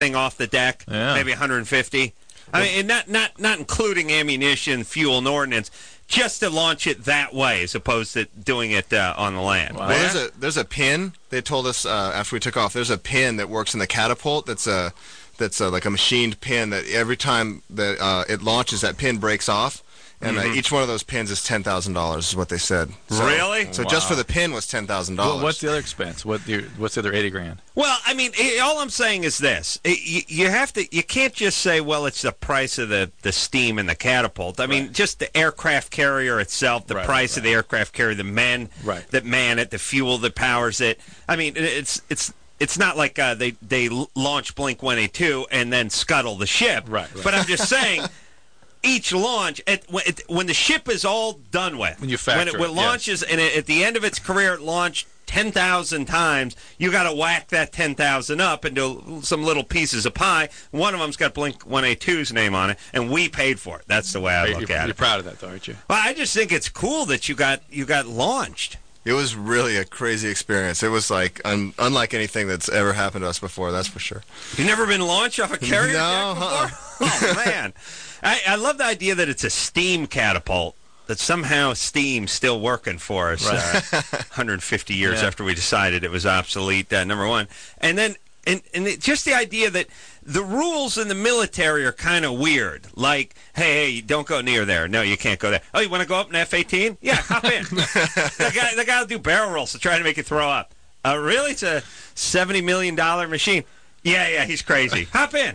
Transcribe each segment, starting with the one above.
thing off the deck, maybe 150. I mean, and not including ammunition, fuel, and ordnance, just to launch it that way as opposed to doing it on the land. Wow. Well, there's a pin. They told us after we took off. There's a pin that works in the catapult. That's like a machined pin that every time that it launches, that pin breaks off. And each one of those pins is $10,000 is what they said. So, really? So just for the pin was $10,000. Well, what's the other expense? What's the other $80,000? Well, I mean, all I'm saying is this: you can't just say, well, it's the price of the steam and the catapult. I mean, just the aircraft carrier itself, the price of the aircraft carrier, the men that man it, the fuel that powers it. I mean, it's not like they launch Blink 182 and then scuttle the ship. Right. But I'm just saying. Each launch, when the ship is all done with, when it launches, and at the end of its career, it launched 10,000 times, you got to whack that 10,000 up into some little pieces of pie. One of them's got Blink 182's name on it, and we paid for it. That's the way I look at it. You're proud of that, though, aren't you? Well, I just think it's cool that you got launched. It was really a crazy experience. It was like unlike anything that's ever happened to us before, that's for sure. You've never been launched off a carrier deck before? Oh, man. I love the idea that it's a steam catapult, that somehow steam's still working for us 150 years after we decided it was obsolete, number one. And then just the idea that the rules in the military are kind of weird. Like, hey, don't go near there. No, you can't go there. Oh, you want to go up in F-18? Yeah, hop in. the guy will do barrel rolls to try to make you throw up. Really? It's a $70 million machine. Yeah, he's crazy. Hop in.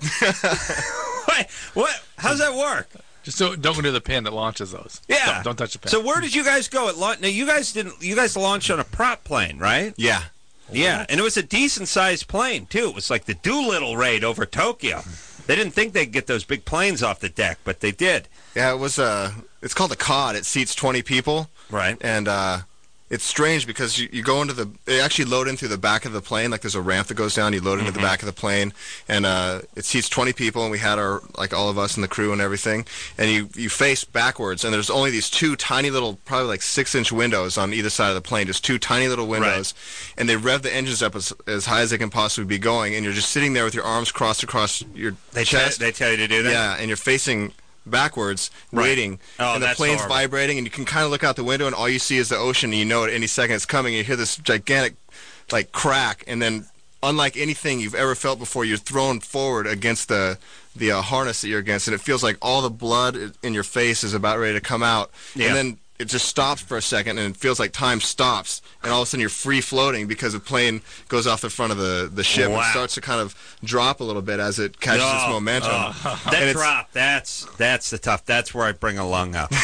What? How's that work? Just don't go near the pin that launches those. Yeah. Don't touch the pin. So where did you guys go? Now, you guys launched on a prop plane, right? Yeah. Yeah, and it was a decent-sized plane, too. It was like the Doolittle raid over Tokyo. They didn't think they'd get those big planes off the deck, but they did. Yeah, it was it's called a COD. It seats 20 people. Right. And it's strange because you go into they actually load in through the back of the plane. Like there's a ramp that goes down. You load into the back of the plane, and it seats 20 people. And we had all of us in the crew and everything. And you face backwards, and there's only these two tiny little, probably like 6-inch windows on either side of the plane. Just two tiny little windows, and they rev the engines up as high as they can possibly be going. And you're just sitting there with your arms crossed across your chest. They tell you to do that. Yeah, and you're facing backwards, waiting, and the plane's vibrating, and you can kind of look out the window, and all you see is the ocean, and you know at any second it's coming. You hear this gigantic, like, crack, and then, unlike anything you've ever felt before, you're thrown forward against the harness that you're against, and it feels like all the blood in your face is about ready to come out, and then it just stops for a second, and it feels like time stops, and all of a sudden you're free floating because the plane goes off the front of the ship and starts to kind of drop a little bit as it catches its momentum. That drop, that's the tough. That's where I bring a lung up.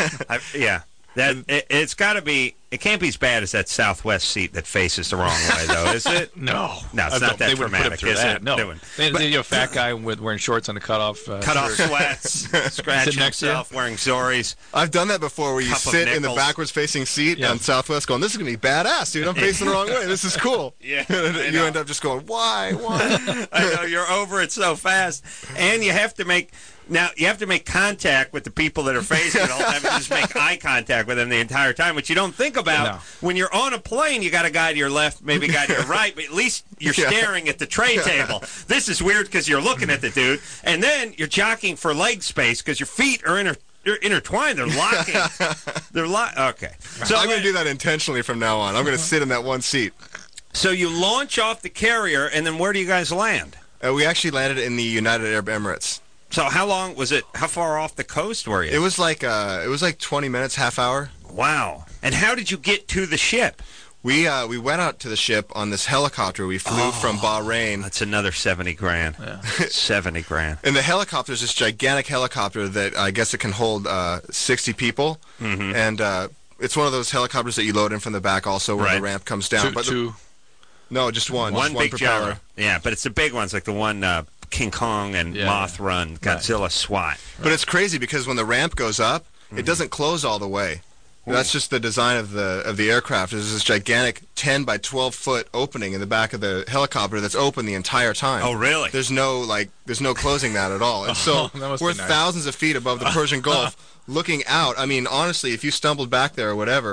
It's got to be. It can't be as bad as that Southwest seat that faces the wrong way, though, is it? No, it's not that dramatic, is it? No. They have a fat guy wearing shorts on a cutoff sweats, scratching himself, wearing Zoris. I've done that before, where you sit in the backwards-facing seat on Southwest, going, "This is gonna be badass, dude. I'm facing the wrong way. This is cool." Yeah, you end up just going, "Why? I know, you're over it so fast, and you have to make. Now, you have to make contact with the people that are facing it all the time. You just make eye contact with them the entire time, which you don't think about. When you're on a plane, you got a guy to your left, maybe a guy to your right, but at least you're staring at the tray table. This is weird because you're looking at the dude, and then you're jockeying for leg space because your feet are intertwined. They're locking. Okay. So I'm going to do that intentionally from now on. I'm going to sit in that one seat. So you launch off the carrier, and then where do you guys land? We actually landed in the United Arab Emirates. So how long was it? How far off the coast were you? It was like 20 minutes, half hour. Wow. And how did you get to the ship? We went out to the ship on this helicopter. We flew from Bahrain. That's another $70,000. Yeah. $70,000. And the helicopter is this gigantic helicopter that I guess it can hold 60 people. Mm-hmm. And it's one of those helicopters that you load in from the back also where the ramp comes down. No, just one. One big propeller. Gyro. Yeah, but it's the big ones like the one King Kong and Mothra and Godzilla SWAT. But it's crazy because when the ramp goes up, it doesn't close all the way. That's just the design of the aircraft. There's this gigantic 10 by 12 foot opening in the back of the helicopter that's open the entire time. Oh, really? There's no closing that at all. And so we're thousands of feet above the Persian Gulf, looking out. I mean, honestly, if you stumbled back there or whatever,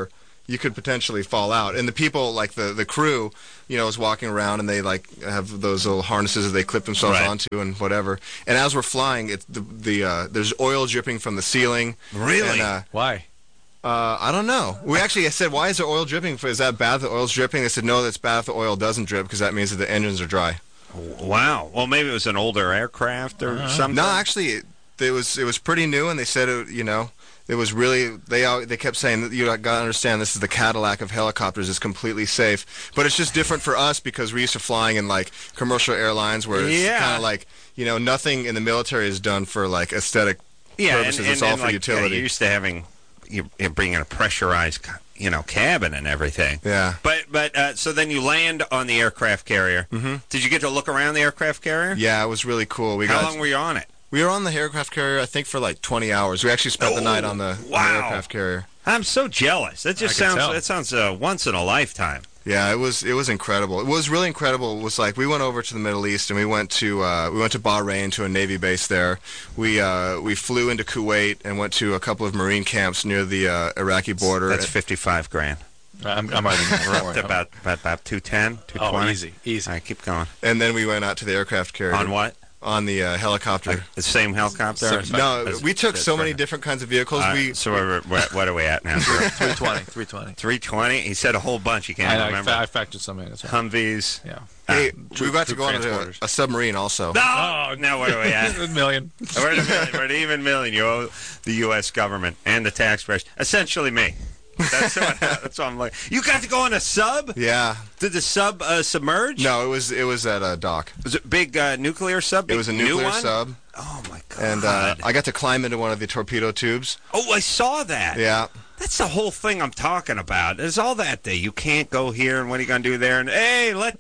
you could potentially fall out. And the people, like the crew, is walking around, and they like have those little harnesses that they clip themselves onto and whatever. And as we're flying, there's oil dripping from the ceiling. Really? And, why? I don't know. I said, why is there oil dripping? Is that bad that the oil's dripping? They said, no, that's bad if the oil doesn't drip, because that means that the engines are dry. Wow. Well, maybe it was an older aircraft or something. No, actually, it was pretty new, and they said it was really, they kept saying that you got to understand, this is the Cadillac of helicopters. It's completely safe, but it's just different for us because we're used to flying in like commercial airlines where it's kind of like nothing in the military is done for like aesthetic purposes. It's all for utility. You're used to having you bring in a pressurized cabin and everything. Yeah. But so then you land on the aircraft carrier. Mm-hmm. Did you get to look around the aircraft carrier? Yeah, it was really cool. How long were you on it? We were on the aircraft carrier, I think, for like 20 hours. We actually spent the night on the aircraft carrier. I'm so jealous. That sounds once in a lifetime. Yeah, it was incredible. It was really incredible. It was like we went over to the Middle East, and we went to Bahrain, to a Navy base there. We flew into Kuwait and went to a couple of Marine camps near the Iraqi border. That's $55,000. I'm already about 210, 220. Oh, easy. All right, keep going. And then we went out to the aircraft carrier. On what? On the helicopter. The same helicopter? No, we took so many different kinds of vehicles. So what are we at now? 320. 320? He said a whole bunch. You can't remember. I factored some in. Humvees. Yeah. Hey, we got to go on a submarine also. No! Now what are we at? $1 million. We're at an even million. You owe the U.S. government and the taxpayers. Essentially me. That's what I'm like. You got to go on a sub? Yeah. Did the sub submerge? No, it was at a dock. Was it a big nuclear sub? It was a nuclear sub. Oh my god! And I got to climb into one of the torpedo tubes. Oh, I saw that. Yeah. That's the whole thing I'm talking about. There's all that there. You can't go here, and what are you going to do there? And hey, let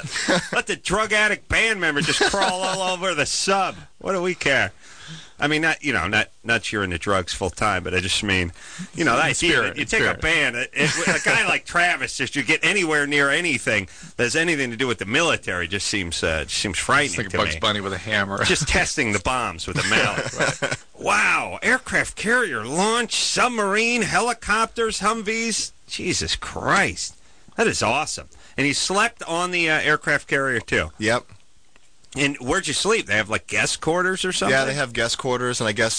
the drug addict band member just crawl all over the sub. What do we care? I mean, not you're into drugs full time, but I just mean, the idea that you take a band, a guy like Travis, just you get anywhere near anything that has anything to do with the military, just seems frightening it's like to Bugs me. Bunny with a hammer. Just testing the bombs with a mallet. Right? Wow, aircraft carrier launch, submarine, helicopters, Humvees. Jesus Christ, that is awesome. And you slept on the aircraft carrier too. Yep. And where'd you sleep? They have like guest quarters or something? Yeah, they have guest quarters, and I guess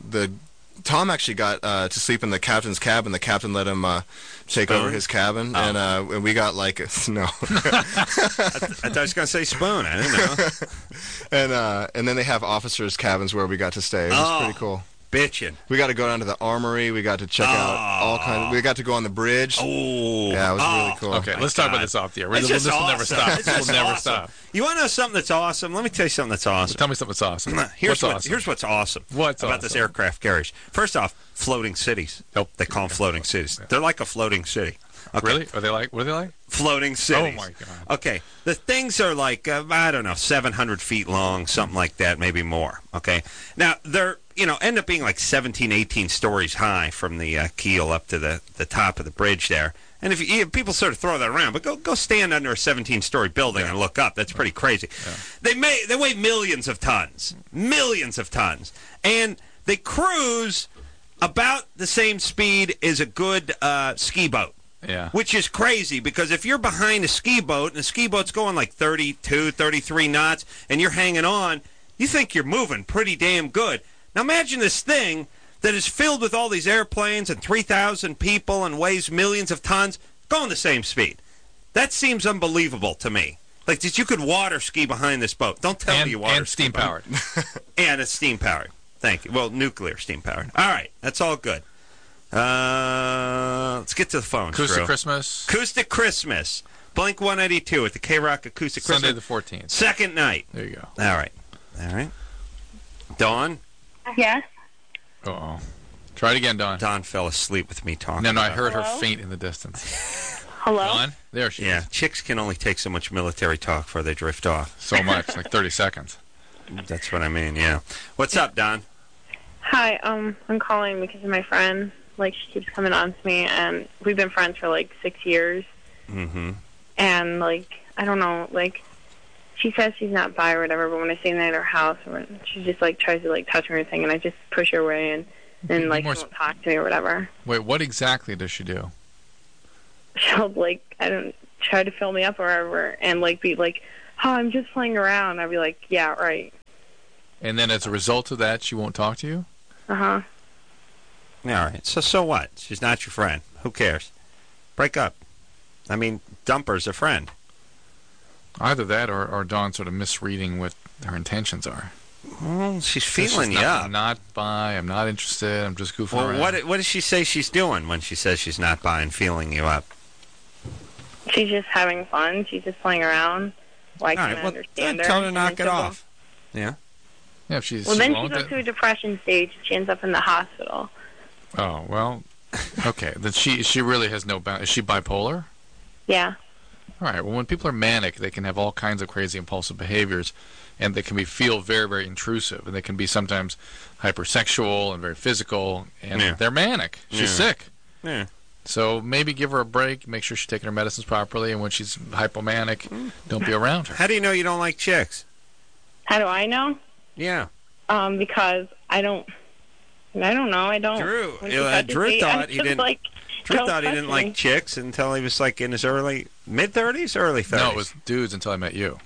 Tom actually got to sleep in the captain's cabin. The captain let him take over his cabin, and we got like no. I thought I was going to say spoon. I didn't know. And then they have officers' cabins where we got to stay. It was pretty cool. Bitchin'. We got to go down to the armory. We got to check out all kinds. We got to go on the bridge. Oh, yeah, it was really cool. Okay, let's talk about this off the air. This will never stop. This will never stop. You want to know something that's awesome? Let me tell you something that's awesome. Tell me something that's awesome. Here's what's awesome. What's about awesome? This aircraft carriers? First off, floating cities. Nope. They call them floating cities. They're like a floating city. Okay. Really? What are they like? Floating cities. Oh my god. Okay, the things are like 700 feet long, something like that, maybe more. Okay, now they're end up being like 17, 18 stories high from the keel up to the top of the bridge there. And if people sort of throw that around, but go stand under a 17-story building and look up. That's pretty crazy. Yeah. They weigh millions of tons, and they cruise about the same speed as a good ski boat. Yeah. Which is crazy, because if you're behind a ski boat and the ski boat's going like 32, 33 knots and you're hanging on, you think you're moving pretty damn good. Now imagine this thing that is filled with all these airplanes and 3,000 people and weighs millions of tons going the same speed. That seems unbelievable to me. Like that you could water ski behind this boat. Don't tell me you water ski. And steam-powered. And it's steam-powered. Thank you. Well, nuclear steam-powered. All right. That's all good. Let's get to the phone. Acoustic Christmas. Acoustic Christmas. Blink 182 at the K-Rock Acoustic Christmas. Sunday the 14th. Second night. There you go. All right. Dawn? Yes? Uh-oh. Try it again, Dawn. Dawn fell asleep with me talking. No, I heard her faint in the distance. Hello? Dawn? There she is. Yeah, chicks can only take so much military talk before they drift off. So much, like 30 seconds. That's what I mean, yeah. What's up, Dawn? Hi, I'm calling because of my friend. Like, she keeps coming on to me, and we've been friends for, 6 years. Mm-hmm. And, I don't know, she says she's not bi or whatever, but when I see her at her house, she just, tries to, touch me or anything, and I just push her away, and she won't talk to me or whatever. Wait, what exactly does she do? she'll like, I don't try to fill me up or whatever, and like be like, "Oh, I'm just playing around." I'd be like, "Yeah, right." And then as a result of that, she won't talk to you? Uh-huh. All right. So what? She's not your friend. Who cares? Break up. I mean, dump her as a friend. Either that or Dawn sort of misreading what her intentions are. Well, she's feeling you up. I'm not bi. I'm not interested. I'm just goofing around. What does she say she's doing when she says she's not bi and feeling you up? She's just having fun. She's just playing around. Well, I can understand her. Tell her to knock it off. Yeah. Yeah, if she's... Well, then she goes through a depression stage. She ends up in the hospital. Oh, well, okay. Then she really has no... Is she bipolar? Yeah. All right. Well, when people are manic, they can have all kinds of crazy impulsive behaviors, and they can feel very, very intrusive, and they can be sometimes hypersexual and very physical, and they're manic. She's sick. Yeah. So maybe give her a break, make sure she's taking her medicines properly, and when she's hypomanic, don't be around her. How do you know you don't like chicks? How do I know? Yeah. Because I don't know. I don't. Drew thought he didn't. Drew thought he didn't like chicks until he was like in his mid-30s, early 30s. No, it was dudes until I met you.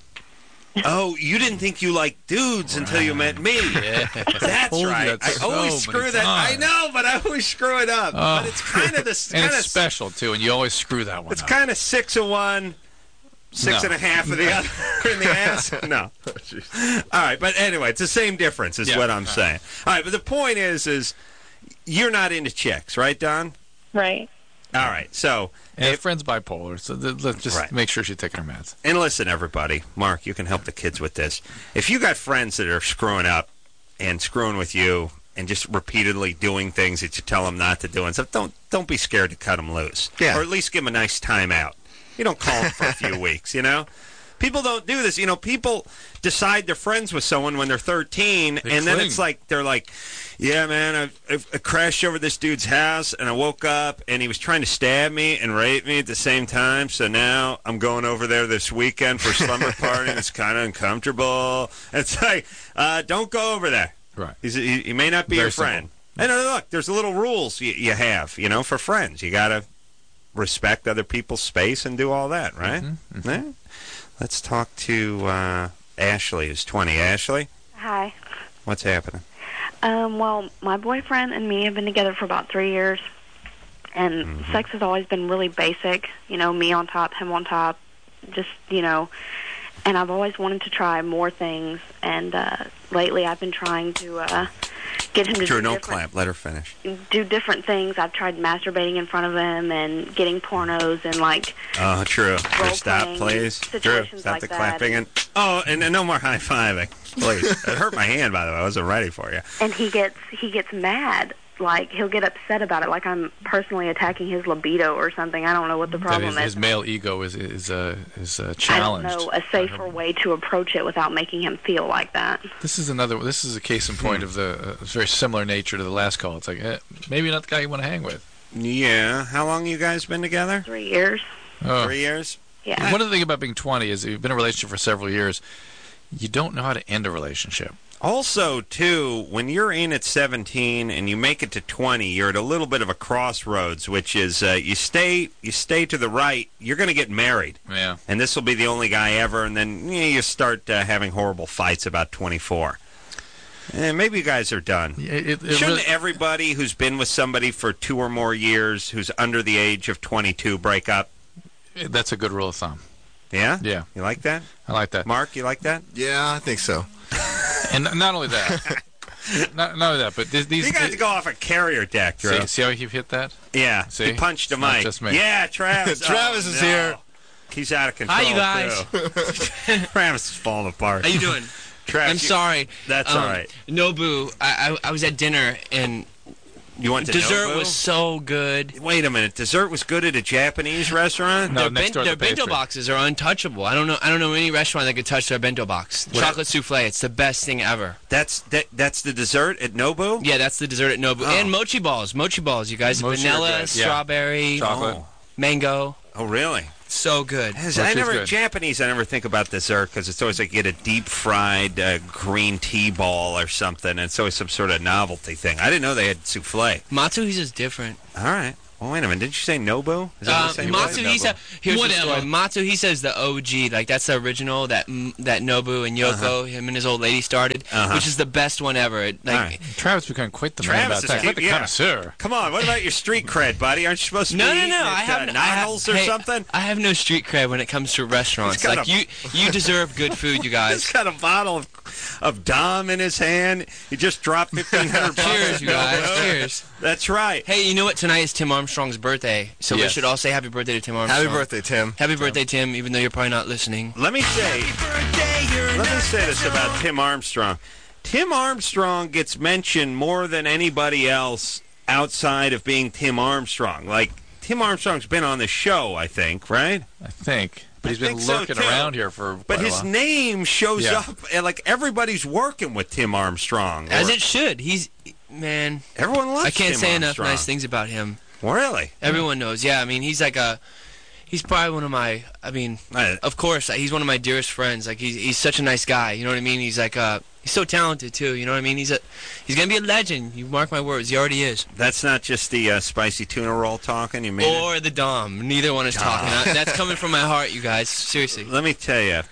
Oh, you didn't think you liked dudes until you met me. Yeah. That's right. I always screw that. I know, but I always screw it up. But it's kind of this. And it's special too, and you always screw that one. It's kind of 6 of one, 6.5 of the other in the ass. No. All right, but anyway, it's the same difference, is what I'm saying. All right, but the point is you're not into chicks, right, Don? Right. All right, so... And friend's bipolar, so let's just make sure she's taking her meds. And listen, everybody, Mark, you can help the kids with this. If you got friends that are screwing up and screwing with you and just repeatedly doing things that you tell them not to do and stuff, don't be scared to cut them loose. Yeah. Or at least give them a nice time out. You don't call them for a few weeks, you know? People don't do this. You know, people decide they're friends with someone when they're 13, and then it's like, they're like, yeah, man, I crashed over this dude's house, and I woke up, and he was trying to stab me and rape me at the same time, so now I'm going over there this weekend for a slumber party, and it's kind of uncomfortable. And it's like, don't go over there. Right. He may not be your friend. And look, there's little rules you have, you know, for friends. You got to respect other people's space and do all that, right? Mm-hmm. Mm-hmm. Yeah. Let's talk to Ashley, who's 20. Ashley? Hi. What's happening? Well, my boyfriend and me have been together for about 3 years, and sex has always been really basic. You know, me on top, him on top, just, you know. And I've always wanted to try more things, and lately I've been trying to get him to Let her finish. Do different things. I've tried masturbating in front of him and getting pornos and like. Oh, Drew, stop, please. Drew, stop the clapping and no more high fiving, please. It hurt my hand, by the way. I wasn't ready for you. And he gets mad. Like, he'll get upset about it, like I'm personally attacking his libido or something. I don't know what the problem is. His male ego is challenged. I don't know a safer way to approach it without making him feel like that. This is a case in point of the very similar nature to the last call. It's like, maybe not the guy you want to hang with. Yeah. How long you guys been together? 3 years. Oh. 3 years? Yeah. One of the things about being 20 is you've been in a relationship for several years, you don't know how to end a relationship. Also, too, when you're in at 17 and you make it to 20, you're at a little bit of a crossroads, which is you stay to the right, you're going to get married. Yeah. And this will be the only guy ever, and then you start having horrible fights about 24. And maybe you guys are done. Shouldn't everybody who's been with somebody for 2 or more years who's under the age of 22 break up? That's a good rule of thumb. Yeah? Yeah. You like that? I like that. Mark, you like that? Yeah, I think so. And not only that, but these you got to go off a carrier deck, Drew. See how he hit that? Yeah. See? He punched a mic. Just me. Yeah, Travis. Travis is here. He's out of control. Hi, you guys. Travis is falling apart. How you doing? Travis, I'm sorry. That's all right. Nobu, I was at dinner and you went to dessert Nobu? was so good. Wait a minute. Dessert was good at a Japanese restaurant? No, their bento boxes are untouchable. I don't know any restaurant that could touch their bento box. Chocolate souffle, it's the best thing ever. That's the dessert at Nobu? Yeah, that's the dessert at Nobu. Oh. And mochi balls, you guys. Mochi Vanilla, strawberry, chocolate, mango. Oh, really? So good. Japanese, I never think about dessert because it's always like you get a deep-fried green tea ball or something, and it's always some sort of novelty thing. I didn't know they had souffle. Matsuhisa is different. All right. Oh, wait a minute. Didn't you say Nobu? Is that the same Matsu, way? he said, here's the story. Matsu, he says the OG, like that's the original that Nobu and Yoko, him and his old lady started, which is the best one ever. Like Travis became quite the man about that. Quite the connoisseur. Come on, what about your street cred, buddy? Aren't you supposed to be eating at Niles or something? I have no street cred when it comes to restaurants. Like you deserve good food, you guys. He's got a bottle of Dom in his hand. He just dropped $1,500. Cheers, you guys. Cheers. That's right. Hey, you know what? Tonight is Tim Armstrong's birthday, so we should all say happy birthday to Tim Armstrong. Happy birthday, Tim. Happy birthday, Tim, even though you're probably not listening. Let me say this about Tim Armstrong. Tim Armstrong gets mentioned more than anybody else outside of being Tim Armstrong. Like, Tim Armstrong's been on the show, I think, right? I think. But he's been lurking around here for But his name shows up, and like everybody's working with Tim Armstrong. As it should. Man. Everyone loves Tim I can't say enough Armstrong. nice things about him. Really? Everyone knows. Yeah, I mean, he's probably one of my, of course, he's one of my dearest friends. Like, he's such a nice guy, you know what I mean? He's like, he's so talented, too, you know what I mean? He's going to be a legend. You mark my words, he already is. That's not just the spicy tuna roll talking, you mean? Or the Dom. Neither one is talking. That's coming from my heart, you guys. Seriously. Let me tell you,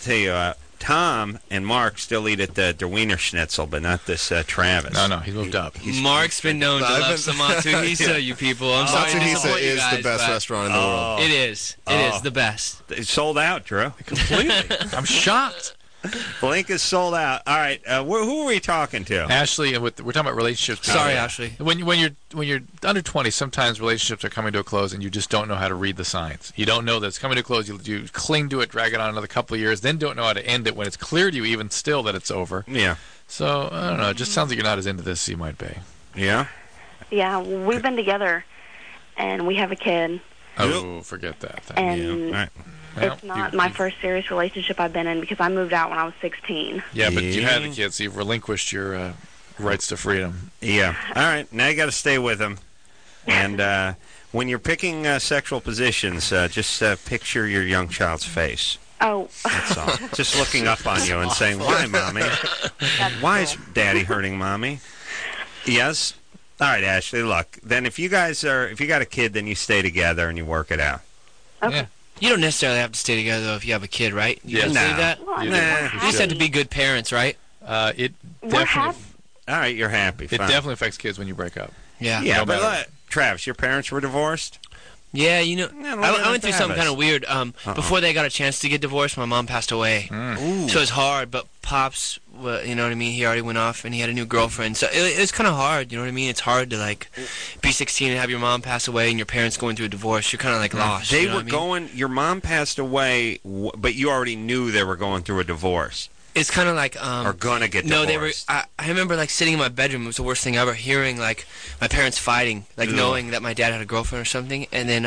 Tom and Mark still eat at the Der Wiener Schnitzel, but not this Travis. No, he moved up. Mark's been known to love some Matsuhisa, you people. I'm sorry to disappoint you guys. Is the best restaurant in the world. It is. It is the best. It's sold out, Drew. Completely. I'm shocked. Blink is sold out. All right, who are we talking to? Ashley, we're talking about relationships. Sorry, Ashley. When you're under 20, sometimes relationships are coming to a close, and you just don't know how to read the signs. You don't know that it's coming to a close. You cling to it, drag it on another couple of years, then don't know how to end it when it's clear to you, even still, that it's over. Yeah. So I don't know. It just sounds like you're not as into this as you might be. Yeah. Yeah, we've been together, and we have a kid. Oh, forget that. And All right. it's not my first serious relationship I've been in because I moved out when I was 16. Yeah, but you had the kid, so you've relinquished your rights to freedom. Yeah. All right. Now you got to stay with him. And when you're picking sexual positions, just picture your young child's face. Oh. That's all. Just looking up on you and saying, "Why, Mommy? Why is Daddy hurting Mommy?" Yes. All right, Ashley. Look. Then if you got a kid, then you stay together and you work it out. Okay. Yeah. You don't necessarily have to stay together, though, if you have a kid, right? You Yeah. can say that? Well, You just have to be good parents, right? It We're definitely happy. All right, you're happy. it Fine. definitely affects kids when you break up. Yeah. Yeah, No but matter. Travis, your parents were divorced? Yeah, you know, Yeah, I went through something Travis. kind of weird. Before they got a chance to get divorced, my mom passed away. Ooh. So it was hard, but Pops, you know what I mean, he already went off and he had a new girlfriend. So it was kind of hard, you know what I mean? It's hard to, like, be 16 and have your mom pass away and your parents going through a divorce. You're kind of, like, lost. They you know were what I mean? going, your mom passed away, but you already knew they were going through a divorce. It's kind of like Or gonna get no, divorced. they were. I remember like sitting in my bedroom. It was the worst thing ever. Hearing like my parents fighting, like Ugh. knowing that my dad had a girlfriend or something, and then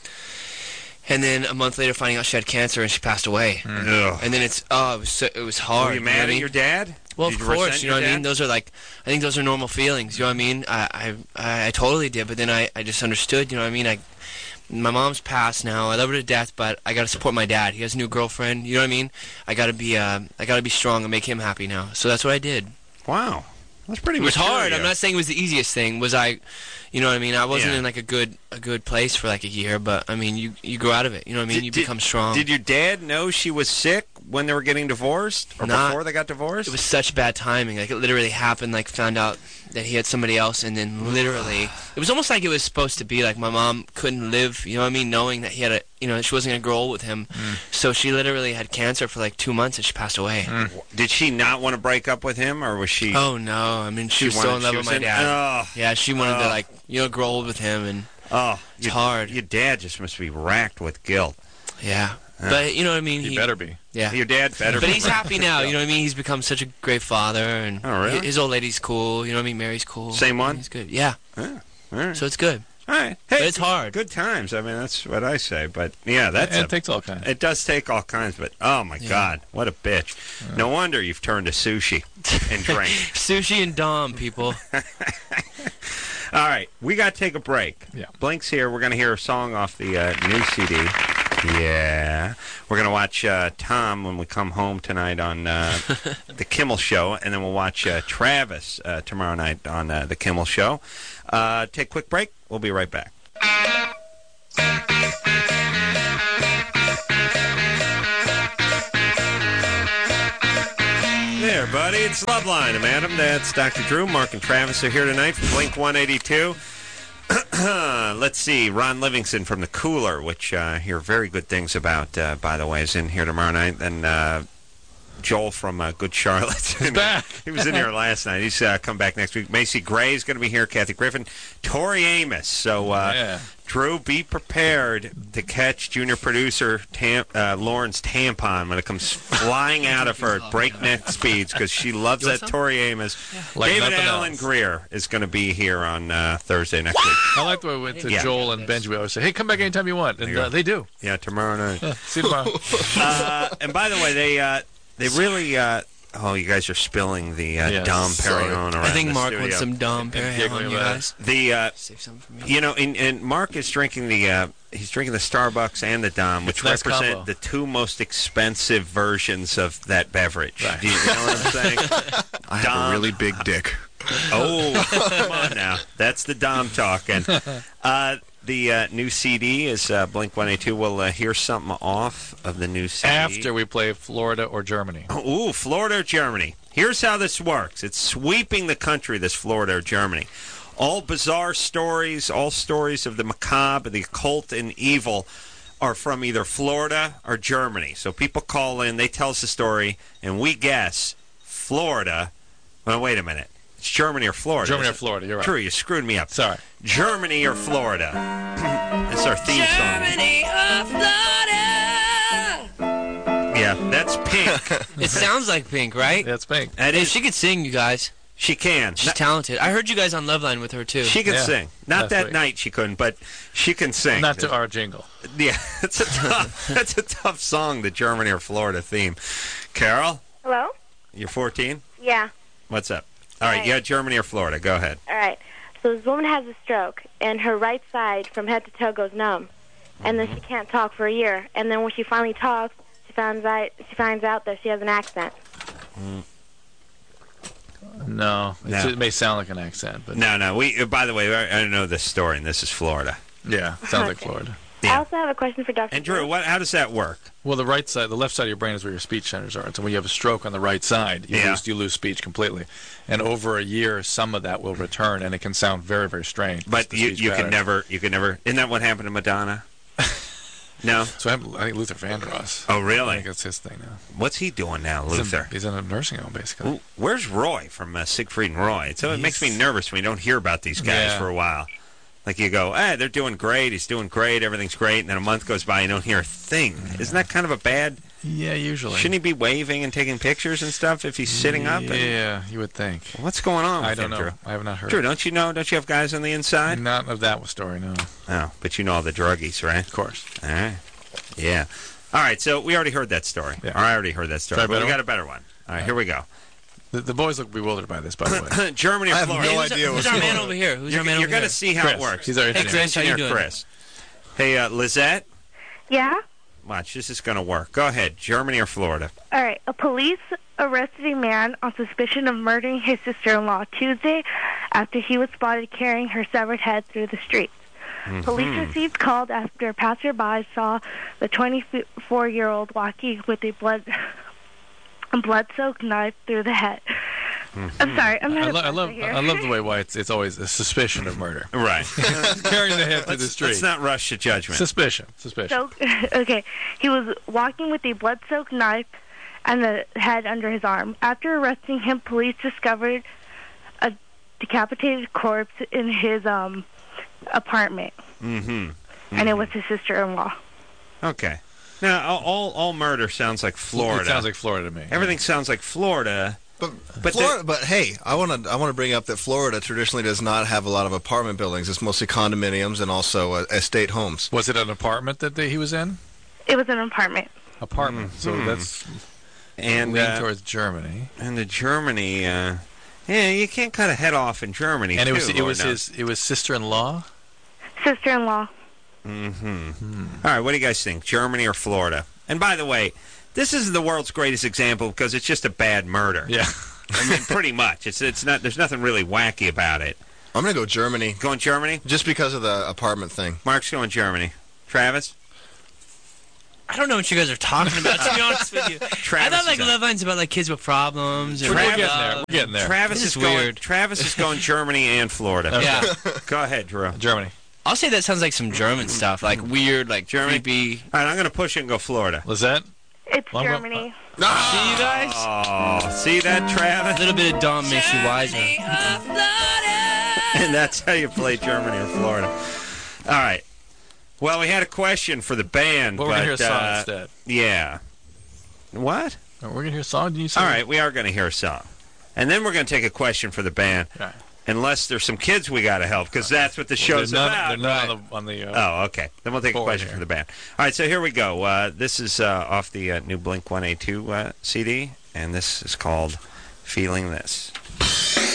a month later finding out she had cancer and she passed away. Ugh. And then it was hard. Were you know mad what I at mean? your dad? Well, Did of you course, resent you know your what I mean. dad? Those are like, I think those are normal feelings. You know what I mean? I totally did, but then I just understood. You know what I mean? My mom's passed now. I love her to death, but I gotta support my dad. He has a new girlfriend. You know what I mean? I gotta be strong and make him happy now. So that's what I did. Wow. That's pretty It was mature, hard. yeah. I'm not saying it was the easiest thing. You know what I mean? I wasn't Yeah. in like a good place for like a year, but I mean, you grow out of it. You know what I mean? You become strong. Did your dad know she was sick when they were getting divorced? Or before they got divorced? It was such bad timing. Like, it literally happened, like, found out that he had somebody else, and then literally, it was almost like it was supposed to be, like, my mom couldn't live, you know what I mean, knowing that he had she wasn't going to grow old with him. So she literally had cancer for, like, 2 months, and she passed away. Did she not want to break up with him, or was she... Oh, no. I mean, she was so in love with my dad. Oh, Yeah, she wanted to, like, grow old with him, and it's hard. Your dad just must be racked with guilt. Yeah. But, you know what I mean? He better be. Yeah. Your dad better But be he's happy now, you know what I mean? He's become such a great father, and Oh, really? his old lady's cool, you know what I mean? Mary's cool. Same one? He's good. Yeah. All right. So it's good. All right. Hey, But it's hard. Good times. I mean, that's what I say. But, yeah, It takes all kinds. It does take all kinds, but, oh, my God, what a bitch. No wonder you've turned to sushi and drink. Sushi and Dom, people. All right, we got to take a break. Yeah. Blink's here. We're going to hear a song off the new CD. Yeah. We're going to watch Tom when we come home tonight on The Kimmel Show, and then we'll watch Travis tomorrow night on The Kimmel Show. Take a quick break. We'll be right back. It's Loveline. I'm Adam. That's Dr. Drew. Mark and Travis are here tonight from Blink 182. Let's see. Ron Livingston from The Cooler, which I hear very good things about, by the way, is in here tomorrow night. And Joel from Good Charlotte. He's back. He was in here last night. He's come back next week. Macy Gray is going to be here. Kathy Griffin. Tori Amos. So, Drew, be prepared to catch junior producer Lauren's tampon when it comes flying out of her at breakneck speeds because she loves that Tori Amos. Like David Allen Greer is going to be here on Thursday next week. I like the way we went to Joel and Benji. We always say, hey, come back anytime you want. And they do. Yeah, tomorrow night. See you tomorrow. And by the way, they really... you guys are spilling the Dom Perignon around. I think Mark studio. wants some Dom Perignon, you guys. Save some for me. And Mark is drinking he's drinking the Starbucks and the Dom, which represent the two most expensive versions of that beverage. Right. Do you know what I'm saying? I have a really big dick. Oh, come on now. That's the Dom talk. And the new CD is Blink-182. We'll hear something off of the new CD. After we play Florida or Germany. Ooh, Florida or Germany. Here's how this works. It's sweeping the country, this Florida or Germany. All bizarre stories, all stories of the macabre, the occult, and evil are from either Florida or Germany. So people call in, they tell us the story, and we guess Florida. Well, wait a minute. It's Germany or Florida. Germany or Florida, you're right. True, you screwed me up. Sorry. Germany or Florida. That's our theme song. Germany or Florida. Yeah, that's Pink. It sounds like Pink, right? That's Pink. That If is, she could sing, you guys. she can. She's talented. I heard you guys on Loveline with her, too. She can sing. Not Last that week. night she couldn't, but she can sing. Not to our jingle. Yeah, that's a tough song, the Germany or Florida theme. Carol, Hello? you're 14? Yeah. What's up? All right, Hi. yeah, Germany or Florida. Go ahead. All right. So this woman has a stroke, and her right side from head to toe goes numb. And then she can't talk for a year. And then when she finally talks, she finds out that she has an accent. No. It may sound like an accent, but No. We. By the way, I don't know this story, and this is Florida. yeah, sounds like Florida. Yeah. I also have a question for Dr. And Drew, how does that work? Well, the left side of your brain is where your speech centers are. So when you have a stroke on the right side, you lose speech completely. And over a year, some of that will return, and it can sound very, very strange. But you can never. Isn't that what happened to Madonna? No. So I think Luther Vandross. Oh, I really? think that's his thing now. What's he doing now, Luther? He's in a nursing home, basically. Ooh, where's Roy from Siegfried and Roy? So it makes me nervous when you don't hear about these guys for a while. Like you go, they're doing great, he's doing great, everything's great, and then a month goes by and you don't hear a thing. Isn't that kind of a bad... Yeah, usually. Shouldn't he be waving and taking pictures and stuff if he's sitting up? Yeah, you would think. What's going on with I don't him, know. Drew? I have not heard. Drew, don't you know? Don't you have guys on the inside? Not of that story, no. Oh, but you know all the druggies, right? Of course. All right. Yeah. All right, so we already heard that story. Yeah. Or I already heard that story, Try a but we better got a better one. All right, here we go. The boys look bewildered by this, by the way. Germany or I have Florida? no idea Who's what's our going man on. over here? Who's You're our man over going here? to see how Chris. it works. He's our Hey, engineer. Chris, how you Engineer doing? Chris. Hey, Lizette, Yeah? watch. This is going to work. Go ahead. Germany or Florida? All right. A police arrested a man on suspicion of murdering his sister-in-law Tuesday after he was spotted carrying her severed head through the streets. Police received calls after a passerby saw the 24-year-old walking with a blood-soaked knife through the head. I'm sorry. I'm not I love the way why it's always a suspicion of murder. Right. Carrying the head through the street. Let's not rush to judgment. Suspicion. So, okay. He was walking with a blood-soaked knife and the head under his arm. After arresting him, police discovered a decapitated corpse in his apartment. And it was his sister-in-law. Okay. Now, all murder sounds like Florida. It sounds like Florida to me. Everything sounds like Florida. But Florida, but hey, I want to bring up that Florida traditionally does not have a lot of apartment buildings. It's mostly condominiums and also estate homes. Was it an apartment that he was in? It was an apartment. Apartment. So that's And leaning towards Germany. And the Germany, yeah, you can't cut a head off in Germany. And too, it was his sister-in-law. Sister-in-law. All right, what do you guys think? Germany or Florida? And by the way, this is the world's greatest example because it's just a bad murder. Yeah. I mean, pretty much. It's not. There's nothing really wacky about it. I'm going to go Germany. Going Germany? Just because of the apartment thing. Mark's going Germany. Travis? I don't know what you guys are talking about, to be honest with you. I thought like Love Line's about like kids with problems. We're getting there. Travis is weird. Travis is going Germany and Florida. Okay. Yeah. Go ahead, Drew. Germany. I'll say that sounds like some German stuff, like weird, like Germany. creepy. All right, I'm going to push it and go Florida. Lizette? It's Germany. No. See you guys? Oh, see that, Travis? A little bit of Dom makes you wiser. And that's how you play Germany or Florida. All right. Well, we had a question for the band. Well, we're going to hear a song instead. Yeah. What? We're going to hear a song? Did you say? All right, we are going to hear a song. And then we're going to take a question for the band. Right. Unless there's some kids we got to help, because that's what the show's about. They're not on the oh, okay. Then we'll take a question for the band. All right, so here we go. This is off the new Blink-182 CD, and this is called Feeling This.